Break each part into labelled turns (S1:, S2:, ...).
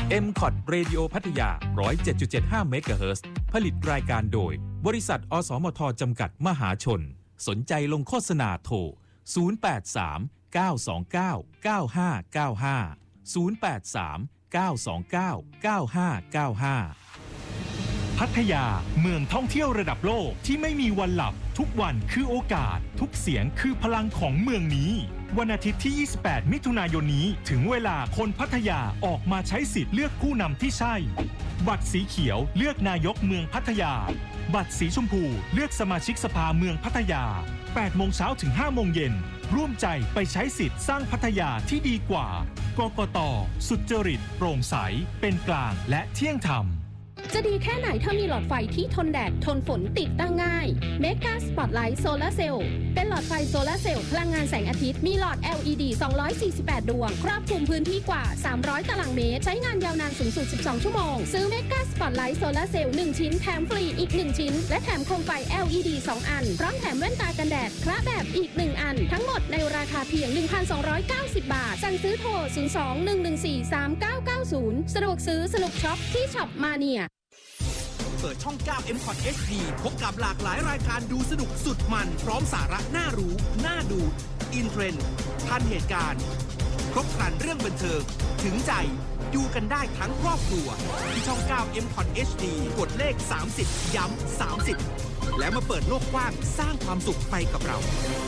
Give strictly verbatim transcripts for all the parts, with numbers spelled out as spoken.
S1: เอ็ม ซี โอ ที Radio พัทยา หนึ่งศูนย์เจ็ดจุดเจ็ดห้า เมกะเฮิรตซ์ ผลิตรายการโดยบริษัทอสมทจำกัดมหาชนสนใจลงโฆษณาโทรศูนย์ แปด สาม เก้า สอง เก้า เก้า ห้า เก้า ห้า ศูนย์ แปด สาม เก้า สอง เก้า เก้า ห้า เก้า ห้า
S2: พัทยาเมืองท่องเที่ยวระดับโลกที่ไม่มีวันหลับทุกวันคือโอกาสทุกเสียงคือพลังของเมืองนี้วันอาทิตย์ที่ยี่สิบแปดมิถุนายนนี้ถึงเวลาคนพัทยาออกมาใช้สิทธิ์เลือกผู้นำที่ใช่บัตรสีเขียวเลือกนายกเมืองพัทยาบัตรสีชมพูเลือกสมาชิกสภาเมืองพัทยาแปดโมงเช้าถึงห้าโมงเย็นร่วมใจไปใช้สิทธิ์สร้างพัทยาที่ดีกว่ากกต.สุจริตโปร่งใสเป็นกลางและเที่ยงธรรม
S3: จะดีแค่ไหนถ้ามีหลอดไฟที่ทนแดดทนฝนติดตั้งง่าย Mega Spotlight Solar Cell เป็นหลอดไฟโซลาร์เซลล์พลังงานแสงอาทิตย์มีหลอด แอล อี ดี สองร้อยสี่สิบแปด ดวงครอบคลุมพื้นที่กว่าสามร้อยตารางเมตรใช้งานยาวนานสูงสุดสิบสองชั่วโมงซื้อ Mega Spotlight Solar Cell หนึ่งชิ้นแถมฟรีอีกหนึ่งชิ้นและแถมโคมไฟ แอล อี ดี สองอันพร้อมแถมแว่นตากันแดดคละแบบอีกหนึ่งอันทั้งหมดในราคาเพียง หนึ่งพันสองร้อยเก้าสิบ บาทสั่งซื้อโทรศูนย์ สอง หนึ่ง หนึ่ง สี่ สาม เก้า เก้า ศูนย์สะดวกซื้อสนุกช็อปที่ช็อปมาเนีย
S4: เปิดช่อง เก้า เอ็ม ซี โอ ที เอช ดี พบกับหลากหลายรายการดูสนุกสุดมันพร้อมสาระน่ารู้น่าดูอินเทรนด์ทันเหตุการณ์ครบครันเรื่องบันเทิงถึงใจดูกันได้ทั้งครอบครัวที่ช่อง เก้า เอ็ม ซี โอ ที เอช ดี กดเลขสามสิบย้ำสามสิบแล้วมาเปิดโลกกว้างสร้างความสุขไปกับเรา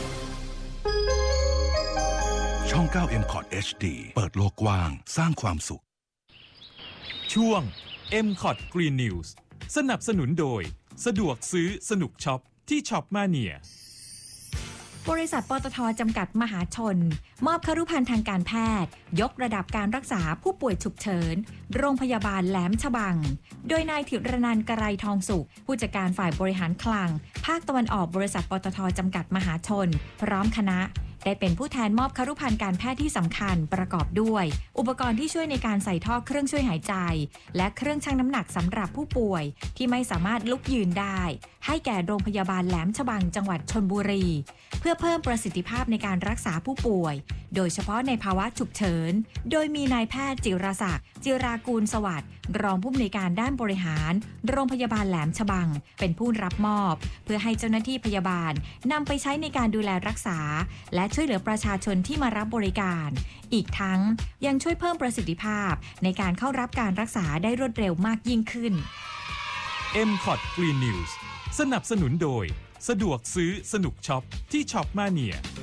S5: ช่อง เก้า เอ็ม ซี โอ ที เอช ดี เปิดโลกกว้างสร้างความสุข
S1: ช่วง เอ็ม ซี โอ ที Green News สนับสนุนโดยสะดวกซื้อสนุกช็อปที่ช็อปมาเนีย
S6: บริษัทปตท.จำกัดมหาชนมอบครุภัณฑ์ทางการแพทย์ยกระดับการรักษาผู้ป่วยฉุกเฉินโรงพยาบาลแหลมฉบังโดยนายถิรนันท์ กรัยทองสุขผู้จัดการฝ่ายบริหารคลังภาคตะวันออกบริษัทปตท.จำกัดมหาชนพร้อมคณะได้เป็นผู้แทนมอบครุภัณฑ์การแพทย์ที่สำคัญประกอบด้วยอุปกรณ์ที่ช่วยในการใส่ท่อเครื่องช่วยหายใจและเครื่องชั่งน้ำหนักสำหรับผู้ป่วยที่ไม่สามารถลุกยืนได้ให้แก่โรงพยาบาลแหลมฉบังจังหวัดชลบุรีเพื่อเพิ่มประสิทธิภาพในการรักษาผู้ป่วยโดยเฉพาะในภาวะฉุกเฉินโดยมีนายแพทย์จิรศักดิ์จิรากูลสวัสดิ์รองผู้อำนวยการด้านบริหารโรงพยาบาลแหลมฉบังเป็นผู้รับมอบเพื่อให้เจ้าหน้าที่พยาบาลนำไปใช้ในการดูแลรักษาและช่วยเหลือประชาชนที่มารับบริการอีกทั้งยังช่วยเพิ่มประสิทธิภาพในการเข้ารับการรักษาได้รวดเร็วมากยิ่งขึ้น
S1: เอ็ม ซี โอ ที Green News สนับสนุนโดยสะดวกซื้อสนุกช็อปที่ช็อปมาเนีย